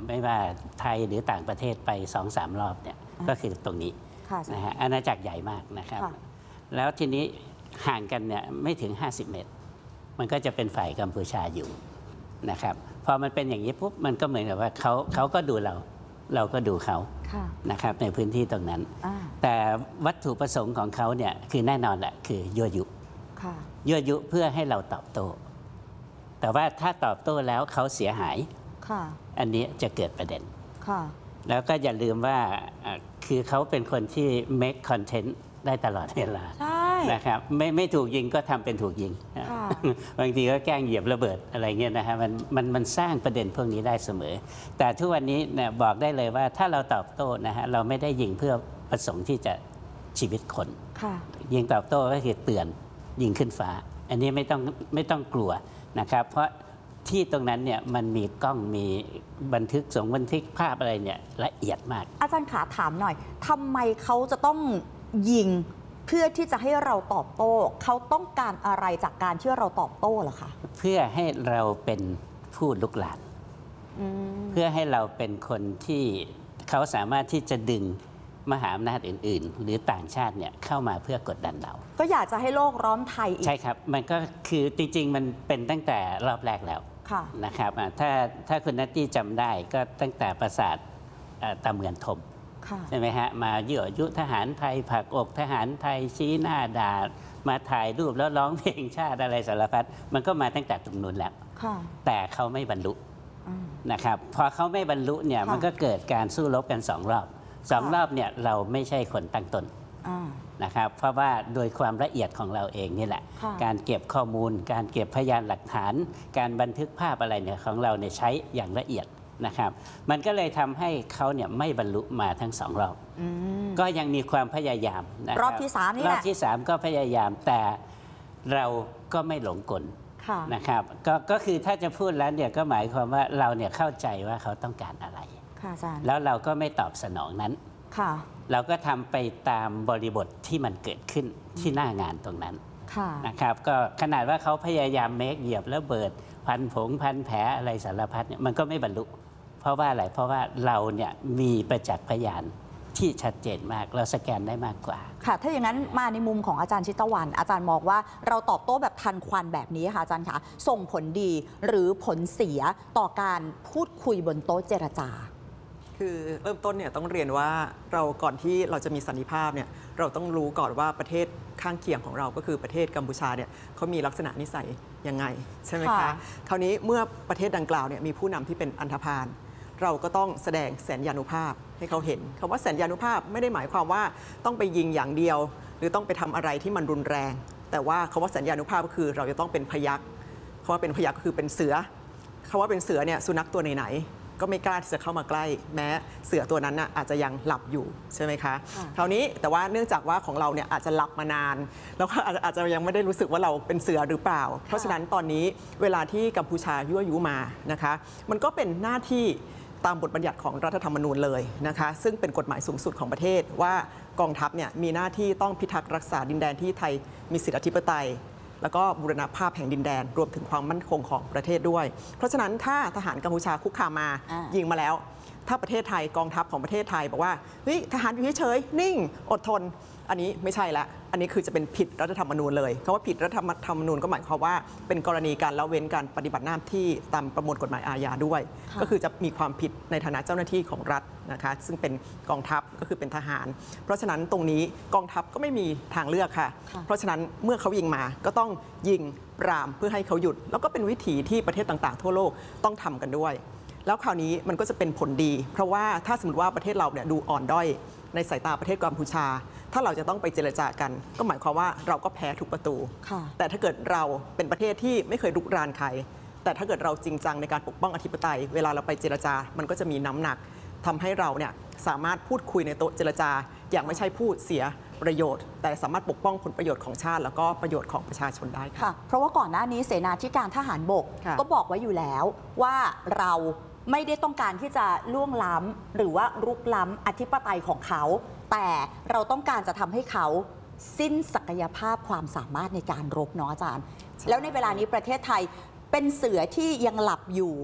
ไม่ว่าไทยหรือต่างประเทศไป 2-3 รอบเนี่ยก็คือตรงนี้นะฮะอาณาจักรใหญ่มากนะครับแล้วทีนี้ห่างกันเนี่ยไม่ถึง50 เมตรมันก็จะเป็นฝ่ายกัมพูชาอยู่นะครับพอมันเป็นอย่างนี้ปุ๊บมันก็เหมือนกับว่าเขาก็ดูเราก็ดูเขานะครับในพื้นที่ตรงนั้นแต่วัตถุประสงค์ของเขาเนี่ยคือแน่นอนแหละคือยั่วยุเพื่อให้เราตอบโต้แต่ว่าถ้าตอบโต้แล้วเขาเสียหายอันนี้จะเกิดประเด็นแล้วก็อย่าลืมว่าคือเขาเป็นคนที่ make content ได้ตลอดเวลานะครับไม่ถูกยิงก็ทำเป็นถูกยิงบางทีก็แกล้งเหยียบระเบิดอะไรเงี้ยนะฮะมันสร้างประเด็นพวกนี้ได้เสมอแต่ทุกวันนี้เนี่ยบอกได้เลยว่าถ้าเราตอบโต้นะฮะเราไม่ได้ยิงเพื่อประสงค์ที่จะชีวิตคนยิงตอบโต้ก็คือเตือนยิงขึ้นฟ้าอันนี้ไม่ต้องกลัวนะครับเพราะที่ตรงนั้นเนี่ยมันมีกล้องมีบันทึกภาพอะไรเนี่ยละเอียดมากอาจารย์ขาถามหน่อยทำไมเขาจะต้องยิงเพื่อที่จะให้เราตอบโต้เขาต้องการอะไรจากการที่เราตอบโต้ล่ะคะเพื่อให้เราเป็นผู้ลุกลานเพื่อให้เราเป็นคนที่เขาสามารถที่จะดึงมหาอำนาจอื่นๆหรือต่างชาติเนี่ยเข้ามาเพื่อกดดันเราก็อยากจะให้โลกร้อนไทยอีกใช่ครับมันก็คือจริงๆมันเป็นตั้งแต่รอบแรกแล้วนะครับถ้าคุณนัตตี้จำได้ก็ตั้งแต่ปราสาทตาเมือนทมใช่ไหมฮะมายั่วยุทหารไทยผลักอกทหารไทยชี้หน้าด่ามาถ่ายรูปแล้วร้องเพลงชาติอะไรสารพัดมันก็มาตั้งแต่ตรงนู้นแล้วแต่เขาไม่บรรลุนะครับพอเขาไม่บรรลุเนี่ยมันก็เกิดการสู้รบกัน2 รอบเนี่ยเราไม่ใช่คนตั้งต้นนะครับเพราะว่าโดยความละเอียดของเราเองนี่แหละการเก็บข้อมูลการเก็บพยานหลักฐานการบันทึกภาพอะไรเนี่ยของเราเนี่ยใช้อย่างละเอียดนะครับมันก็เลยทำให้เขาเนี่ยไม่บรรลุมาทั้ง2 รอบก็ยังมีความพยายามนะครับรอบที่3นี่แหละรอบที่3ก็พยายามแต่เราก็ไม่หลงกลนะครับก็คือถ้าจะพูดแล้วเนี่ยก็หมายความว่าเราเนี่ยเข้าใจว่าเขาต้องการอะไรแล้วเราก็ไม่ตอบสนองนั้นเราก็ทำไปตามบริบทที่มันเกิดขึ้นที่หน้างานตรงนั้นนะครับก็ขนาดว่าเขาพยายามเหยียบแล้วเบิดพันแผลอะไรสารพัดเนี่ยมันก็ไม่บรรลุเพราะว่าอะไรเพราะว่าเราเนี่ยมีประจักษ์พยานที่ชัดเจนมากเราสแกนได้มากกว่าค่ะถ้าอย่างนั้นมาในมุมของอาจารย์ชิตวรรณอาจารย์มองว่าเราตอบโต้แบบทันควันแบบนี้ค่ะอาจารย์คะส่งผลดีหรือผลเสียต่อการพูดคุยบนโต๊ะเจรจาคือเริ่มต้นเนี่ยต้องเรียนว่าเราก่อนที่เราจะมีสันติภาพเนี่ยเราต้องรู้ก่อนว่าประเทศข้างเคียงของเราก็คือประเทศกัมพูชาเนี่ยเขามีลักษณะนิสัยยังไงใช่ไหมคะคราวนี้เมื่อประเทศดังกล่าวเนี่ยมีผู้นำที่เป็นอันธพาลเราก็ต้องแสดงแสนยานุภาพให้เขาเห็นคำว่าแสนยานุภาพไม่ได้หมายความว่าต้องไปยิงอย่างเดียวหรือต้องไปทำอะไรที่มันรุนแรงแต่ว่าคำว่าแสนยานุภาพก็คือเราจะต้องเป็นพยัคฆ์คำว่าเป็นพยัคฆ์ก็คือเป็นเสือคำว่าเป็นเสือเนี่ยสุนัขตัวไหนก็ไม่กล้าที่จะเข้ามาใกล้แม้เสือตัวนั้นน่ะอาจจะยังหลับอยู่ใช่ไหมคะคราวนี้แต่ว่าเนื่องจากว่าของเราเนี่ยอาจจะหลับมานานแล้วก็อาจจะยังไม่ได้รู้สึกว่าเราเป็นเสือหรือเปล่าเพราะฉะนั้นตอนนี้เวลาที่กัมพูชายั่วยุมานะคะมันก็เป็นหน้าที่ตามบทบัญญัติของรัฐธรรมนูญเลยนะคะซึ่งเป็นกฎหมายสูงสุดของประเทศว่ากองทัพเนี่ยมีหน้าที่ต้องพิทักษ์รักษาดินแดนที่ไทยมีสิทธิอธิปไตยแล้วก็บูรณภาพแห่งดินแดนรวมถึงความมั่นคงของประเทศด้วยเพราะฉะนั้นถ้าทหารกัมพูชาคุกคามมายิงมาแล้วถ้าประเทศไทยกองทัพของประเทศไทยบอกว่าเฮ้ยทหารอยู่เฉยๆนิ่งอดทนอันนี้ไม่ใช่ละอันนี้คือจะเป็นผิดรัฐธรรมนูญเลยคำว่าผิดรัฐธรรมนูญก็หมายความว่าเป็นกรณีการละเว้นการปฏิบัติหน้าที่ตามประมวลกฎหมายอาญาด้วยก็คือจะมีความผิดในฐานะเจ้าหน้าที่ของรัฐนะคะซึ่งเป็นกองทัพก็คือเป็นทหารเพราะฉะนั้นตรงนี้กองทัพก็ไม่มีทางเลือกค่ะเพราะฉะนั้นเมื่อเขายิงมาก็ต้องยิงปรามเพื่อให้เขาหยุดแล้วก็เป็นวิถีที่ประเทศต่างๆทั่วโลกต้องทำกันด้วยแล้วคราวนี้มันก็จะเป็นผลดีเพราะว่าถ้าสมมติว่าประเทศเราเนี่ยดูอ่อนด้อยในสายตาประเทศกัมพูชาถ้าเราจะต้องไปเจรจากันก็หมายความว่าเราก็แพ้ทุกประตูแต่ถ้าเกิดเราเป็นประเทศที่ไม่เคยรุกรานใครแต่ถ้าเกิดเราจริงจังในการปกป้องอธิปไตยเวลาเราไปเจรจามันก็จะมีน้ำหนักทำให้เราเนี่ยสามารถพูดคุยในโต๊ะเจรจาอย่างไม่ใช่พูดเสียประโยชน์แต่สามารถปกป้องผลประโยชน์ของชาติแล้วก็ประโยชน์ของประชาชนได้ค่ะเพราะว่าก่อนหน้านี้เสนาธิการทหารบกก็บอกไว้อยู่แล้วว่าเราไม่ได้ต้องการที่จะล่วงล้ำหรือว่ารุกล้ำอธิปไตยของเขาแต่เราต้องการจะทำให้เขาสิ้นศักยภาพความสามารถในการรบเนาะอาจารย์แล้วในเวลานี้ประเทศไทยเป็นเสือที่ยังหลับอยู่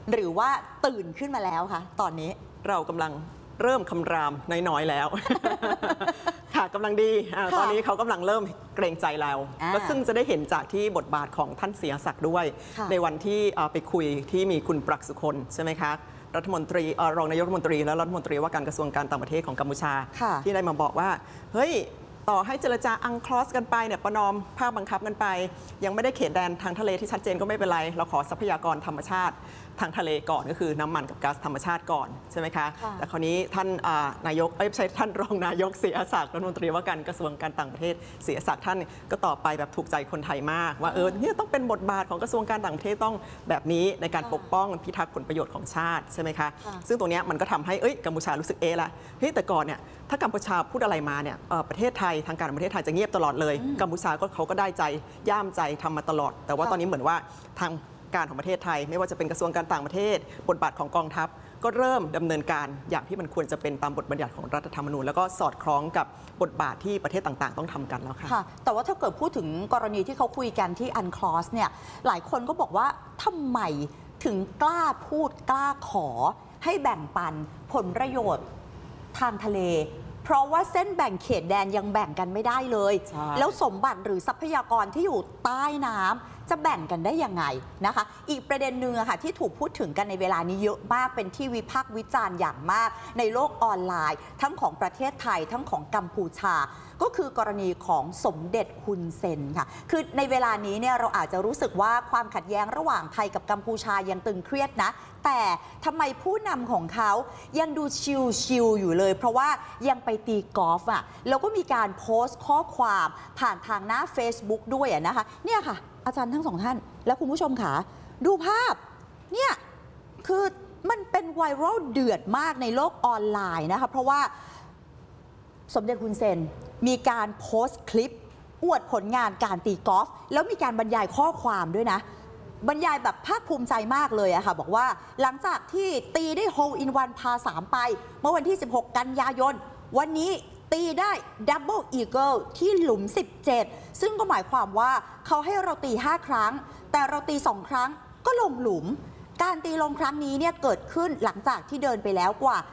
หรือว่าตื่นขึ้นมาแล้วคะตอนนี้เรากำลังเริ่มคำรามน้อยๆแล้ว ค่ะกำลังดีตอนนี้เขากำลังเริ่มเกรงใจเราก็ซึ่งจะได้เห็นจากที่บทบาทของท่านเสียศักดิ์ด้วยในวันที่ไปคุยที่มีคุณปรักษุคนใช่ไหมคะรัฐมนตรีรองนายกรัฐมนตรีและรัฐมนตรีว่าการกระทรวงการต่างประเทศของกัมพูชาที่ได้มาบอกว่าเฮ้ยต่อให้เจรจาอังคลอสกันไปเนี่ยประนอมภาคบังคับกันไปยังไม่ได้เขตแดนทางทะเลที่ชัดเจนก็ไม่เป็นไรเราขอทรัพยากรธรรมชาติทางทะเลก่อนก็คือน้ำมันกับก๊าซธรรมชาติก่อนใช่ไหมคะแต่คราวนี้ท่านนายกไม่ใช่ท่านรองนายกเสียศักดิ์รัฐมนตรีว่าการกระทรวงการต่างประเทศเสียศักดิ์ท่านก็ตอบไปแบบถูกใจคนไทยมากว่าเนี่ยต้องเป็นบทบาทของกระทรวงการต่างประเทศต้องแบบนี้ในการปกป้องพิทักษ์ผลประโยชน์ของชาติใช่ไหมคะซึ่งตรงนี้มันก็ทำให้กัมพูชารู้สึกละเฮ้ยแต่ก่อนเนี่ยถ้ากัมพูชาพูดอะไรมาเนี่ยประเทศไทยทางการประเทศไทยจะเงียบตลอดเลยกัมพูชาก็เขาก็ได้ใจย่ามใจทำมาตลอดแต่ว่าตอนนี้เหมือนว่าทางการของประเทศไทยไม่ว่าจะเป็นกระทรวงการต่างประเทศบทบาทของกองทัพก็เริ่มดำเนินการอย่างที่มันควรจะเป็นตามบทบัญญัติของรัฐธรรมนูญแล้วก็สอดคล้องกับบทบาทที่ประเทศต่างๆต้องทำกันแล้วค่ะแต่ว่าถ้าเกิดพูดถึงกรณีที่เขาคุยกันที่อันคลอสเนี่ยหลายคนก็บอกว่าทำไมถึงกล้าพูดกล้าขอให้แบ่งปันผลประโยชน์ทางทะเลเพราะว่าเส้นแบ่งเขตแดนยังแบ่งกันไม่ได้เลยแล้วสมบัติหรือทรัพยากรที่อยู่ใต้น้ำจะแบ่งกันได้ยังไงนะคะอีกประเด็นหนึ่งค่ะที่ถูกพูดถึงกันในเวลานี้เยอะมากเป็นที่วิพากษ์วิจารณ์อย่างมากในโลกออนไลน์ทั้งของประเทศไทยทั้งของกัมพูชาก็คือกรณีของสมเด็จฮุนเซนค่ะคือในเวลานี้เนี่ยเราอาจจะรู้สึกว่าความขัดแย้งระหว่างไทยกับกัมพูชายังตึงเครียดนะแต่ทำไมผู้นำของเขายังดูชิลๆอยู่เลยเพราะว่ายังไปตีกอล์ฟแล้วก็มีการโพสต์ข้อความผ่านทางหน้า Facebook ด้วยนะคะเนี่ยค่ะอาจารย์ทั้งสองท่านและคุณผู้ชมค่ะดูภาพเนี่ยคือมันเป็นไวรัลเดือดมากในโลกออนไลน์นะคะเพราะว่าสมเด็จฮุนเซนมีการโพสต์คลิปอวดผลงานการตีกอล์ฟแล้วมีการบรรยายข้อความด้วยนะบรรยายแบบภาคภูมิใจมากเลยอะค่ะบอกว่าหลังจากที่ตีได้โฮลอินวันพา3ไปเมื่อวันที่16กันยายนวันนี้ตีได้ดับเบิลอีเกิลที่หลุม17ซึ่งก็หมายความว่าเขาให้เราตี5ครั้งแต่เราตี2ครั้งก็ลงหลุมการตีลงครั้งนี้เนี่ยเกิดขึ้นหลังจากที่เดินไปแล้วกว่า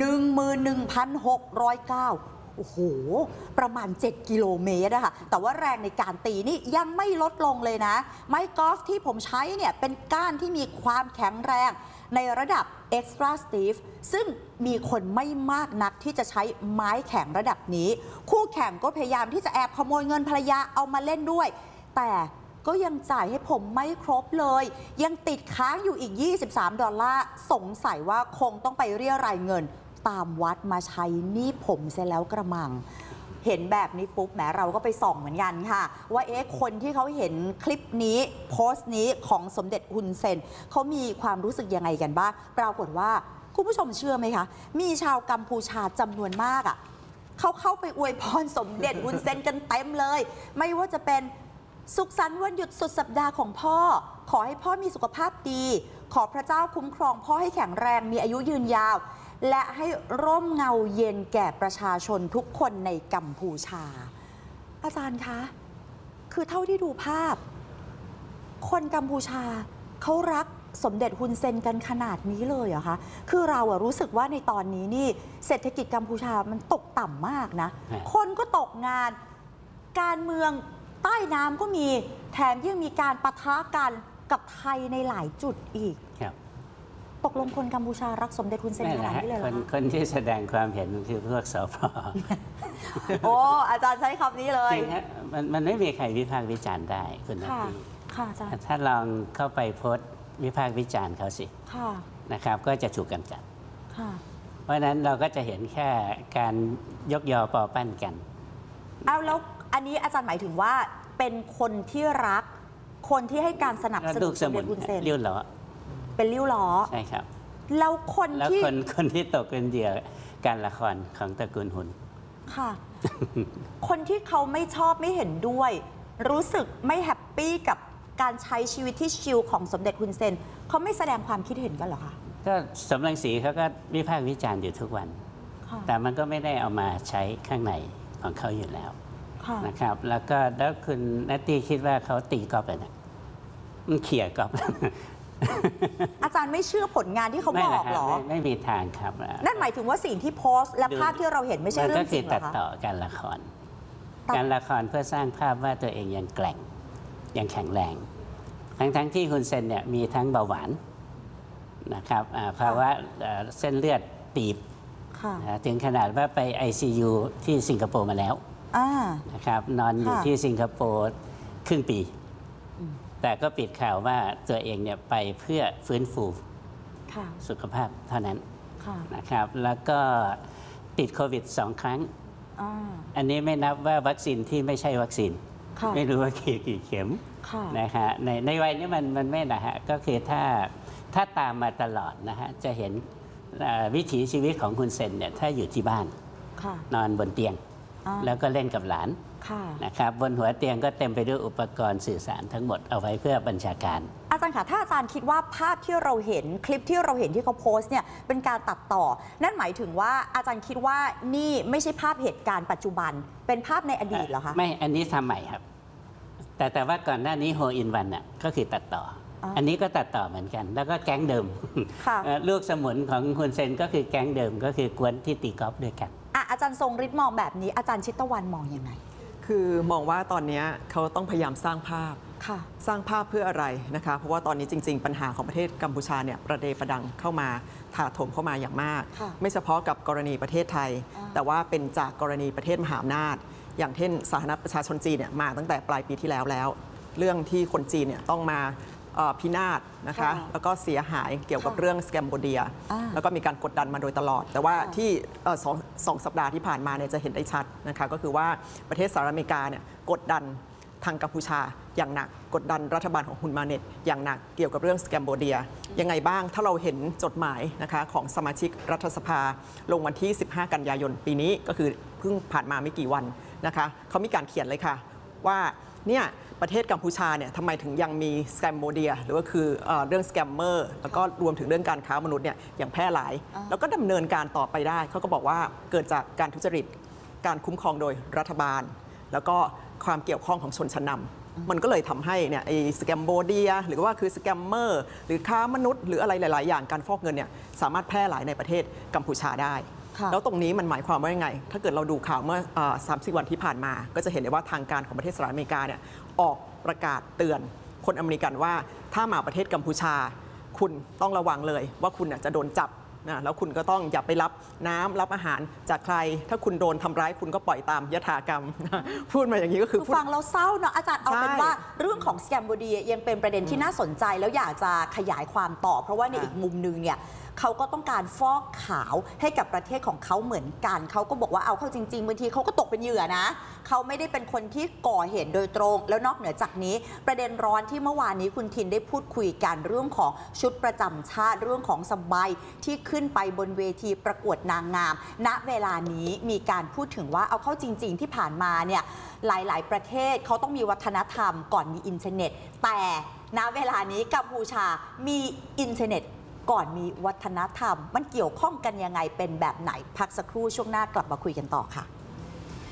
11,609โอ้โหประมาณ7กิโลเมตรอะค่ะแต่ว่าแรงในการตีนี่ยังไม่ลดลงเลยนะไม้กอล์ฟที่ผมใช้เนี่ยเป็นก้านที่มีความแข็งแรงในระดับ Extra Stiff ซึ่งมีคนไม่มากนักที่จะใช้ไม้แข็งระดับนี้คู่แข่งก็พยายามที่จะแอบขโมยเงินภรรยาเอามาเล่นด้วยแต่ก็ยังจ่ายให้ผมไม่ครบเลยยังติดค้างอยู่อีก$23สงสัยว่าคงต้องไปเรียรายเงินตามวัดมาใช้หนี้ผมเสียแล้วกระมังเห็นแบบนี้ปุ๊บแหมเราก็ไปส่องเหมือนกันค่ะว่าคนที่เขาเห็นคลิปนี้โพสต์นี้ของสมเด็จฮุนเซนเขามีความรู้สึกยังไงกันบ้างปรากฏว่าคุณผู้ชมเชื่อไหมคะมีชาวกัมพูชาจำนวนมากเขาเข้าไปอวยพรสมเด็จฮุนเซนกันเต็มเลยไม่ว่าจะเป็นสุขสันต์วันหยุดสุดสัปดาห์ของพ่อขอให้พ่อมีสุขภาพดีขอพระเจ้าคุ้มครองพ่อให้แข็งแรงมีอายุยืนยาวและให้ร่มเงาเย็นแก่ประชาชนทุกคนในกัมพูชาอาจารย์คะคือเท่าที่ดูภาพคนกัมพูชาเขารักสมเด็จฮุนเซนกันขนาดนี้เลยเหรอคะคือเรารู้สึกว่าในตอนนี้นี่เศรษฐกิจกัมพูชามันตกต่ำมากนะคนก็ตกงานการเมืองใต้น้ำก็มีแถมยังมีการปะทะกันกับไทยในหลายจุดอีกตกลงคนกัมพูชารักสมเด็จฮุนเซนขนาดนี้เลยเหรอคะคนที่แสดงความเห็นคือพวกสภโอ้อาจารย์ใช้คำนี้เลยจริงฮะมันไม่มีใครวิพากษ์วิจารณ์ได้คุณนัทธีค่ะอาจารย์ถ้าลองเข้าไปโพสต์วิพากษ์วิจารณ์เขาสินะครับก็จะถูกกำจัดเพราะฉะนั้นเราก็จะเห็นแค่การยกยอปอปั้นกันเอาแล้วอันนี้อาจารย์หมายถึงว่าเป็นคนที่รักคนที่ให้การสนับสนุนสมเด็จฮุนเซนริ้วล้อเป็นริ้วล้อใช่ครับแล้วคนที่ตกเป็นเหยื่อการละครของตระกูลฮุนค่ะ คนที่เขาไม่ชอบไม่เห็นด้วยรู้สึกไม่แฮปปี้กับการใช้ชีวิตที่ชิลของสมเด็จฮุนเซนเขาไม่แสดงความคิดเห็นกันหรอคะก็สมรังสีเขาก็วิพากษ์วิจารณ์อยู่ทุกวันแต่มันก็ไม่ได้เอามาใช้ข้างในของเขาอยู่แล้วนะครับแล้วคุณนัตตี้คิดว่าเขาตีกอล์ฟนะมันเขี่ยกอล์ฟอาจารย์ไม่เชื่อผลงานที่เขาบอกหรอไม่มีทางครับนั่นหมายถึงว่าสิ่งที่โพสต์และภาพที่เราเห็นไม่ใช่เรื่องจริงเหรอคะก็คือตัดต่อการละครเพื่อสร้างภาพว่าตัวเองยังแกร่งยังแข็งแรงทั้งที่คุณเซนเนี่ยมีทั้งเบาหวานนะครับภาวะเส้นเลือดตีบถึงขนาดว่าไป ICU ที่สิงคโปร์มาแล้วนะครับนอนอยู่ที่สิงคโปร์ครึ่งปีแต่ก็ปิดข่าวว่าตัวเองเนี่ยไปเพื่อฟื้นฟูสุขภาพเท่านั้นนะครับแล้วก็ติดโควิด2 ครั้งอันนี้ไม่นับว่าวัคซีนที่ไม่ใช่วัคซีนไม่รู้ว่ากี่เข็มนะฮะในวัยนี้มันไม่นะฮะก็คือถ้าตามมาตลอดนะฮะจะเห็นวิถีชีวิตของคุณเซนเนี่ยถ้าอยู่ที่บ้านนอนบนเตียงแล้วก็เล่นกับหลานนะครับบนหัวเตียงก็เต็มไปด้วยอุปกรณ์สื่อสารทั้งหมดเอาไว้เพื่อบัญชาการอาจารย์คะถ้าอาจารย์คิดว่าภาพที่เราเห็นคลิปที่เราเห็นที่เขาโพสต์เนี่ยเป็นการตัดต่อนั่นหมายถึงว่าอาจารย์คิดว่านี่ไม่ใช่ภาพเหตุการณ์ปัจจุบันเป็นภาพในอดีตเหรอคะไม่อันนี้ทำใหม่ครับแต่ว่าก่อนหน้านี้โฮอินวันน่ะก็คือตัดต่ออันนี้ก็ตัดต่อเหมือนกันแล้วก็แก๊งเดิมลูกสมุนของคุณเซนก็คือแก๊งเดิมก็คือกวนที่ตีกอล์ฟด้วยกันอาจารย์ทรงฤทธิ์มองแบบนี้อาจารย์ชิตวันมองยังไงคือมองว่าตอนนี้เขาต้องพยายามสร้างภาพสร้างภาพเพื่ออะไรนะคะเพราะว่าตอนนี้จริงๆปัญหาของประเทศกัมพูชาเนี่ยประเดประดังเข้ามาถาโถมเข้ามาอย่างมากไม่เฉพาะกับกรณีประเทศไทยแต่ว่าเป็นจากกรณีประเทศมหาอำนาจอย่างเช่นสาธารณรัฐประชาชนจีนเนี่ยมาตั้งแต่ปลายปีที่แล้วเรื่องที่คนจีนเนี่ยต้องมาพินาศนะคะแล้วก็เสียหายเกี่ยวกับเรื่องสแกมโบเดียแล้วก็มีการกดดันมาโดยตลอดแต่ว่าที่สองสัปดาห์ที่ผ่านมาเนี่ยจะเห็นได้ชัดนะคะก็คือว่าประเทศสหรัฐอเมริกาเนี่ยกดดันทางกัมพูชาอย่างหนักกดดันรัฐบาลของฮุนมาเน็ตอย่างหนักเกี่ยวกับเรื่องสแกมโบเดียยังไงบ้างถ้าเราเห็นจดหมายนะคะของสมาชิกรัฐสภาลงวันที่15 กันยายนปีนี้ก็คือเพิ่งผ่านมาไม่กี่วันนะคะเขามีการเขียนเลยค่ะว่าเนี่ยประเทศกัมพูชาเนี่ยทำไมถึงยังมีสแกมโบเดียหรือว่าคือเรื่องสแกมเมอร์แล้วก็รวมถึงเรื่องการค้ามนุษย์เนี่ยอย่างแพร่หลายแล้วก็ดำเนินการต่อไปได้เขาก็บอกว่าเกิดจากการทุจริตการคุ้มครองโดยรัฐบาลแล้วก็ความเกี่ยวข้องของชนชั้นนำมันก็เลยทำให้เนี่ยไอ้สแกมโบเดียหรือว่าคือสแกมเมอร์หรือค้ามนุษย์หรืออะไรหลายๆอย่างการฟอกเงินเนี่ยสามารถแพร่หลายในประเทศกัมพูชาได้แล้วตรงนี้มันหมายความว่ายังไงถ้าเกิดเราดูข่าวเมื่อ30 วันที่ผ่านมาก็จะเห็นได้ว่าทางการของประเทศสหรัฐอเมริกาเนี่ยออกประกาศเตือนคนอเมริกันว่าถ้ามาประเทศกัมพูชาคุณต้องระวังเลยว่าคุณจะโดนจับนะแล้วคุณก็ต้องอย่าไปรับน้ำรับอาหารจากใครถ้าคุณโดนทำร้ายคุณก็ปล่อยตามยถากรรมพูดมาอย่างนี้ก็คือฟังเราเศร้าเนาะอาจารย์เอาเป็นว่าเรื่องของสแกมโบเดียยังเป็นประเด็นที่น่าสนใจแล้วอยากจะขยายความต่อเพราะว่าในอีกมุมนึงเนี่ยเขาก็ต้องการฟอกขาวให้กับประเทศของเขาเหมือนกันเขาก็บอกว่าเอาเข้าจริงๆบางทีเขาก็ตกเป็นเหยื่อนะเขาไม่ได้เป็นคนที่ก่อเหตุโดยตรงแล้วนอกเหนือจากนี้ประเด็นร้อนที่เมื่อวานนี้คุณทินได้พูดคุยกันเรื่องของชุดประจำชาติเรื่องของสบายที่ขึ้นไปบนเวทีประกวดนางงามณเวลานี้มีการพูดถึงว่าเอาเข้าจริงๆที่ผ่านมาเนี่ยหลายๆประเทศเขาต้องมีวัฒนธรรมก่อนมีอินเทอร์เน็ตแต่ณเวลานี้กัมพูชามีอินเทอร์เน็ตก่อนมีวัฒนธรรมมันเกี่ยวข้องกันยังไงเป็นแบบไหนพักสักครู่ช่วงหน้ากลับมาคุยกันต่อค่ะ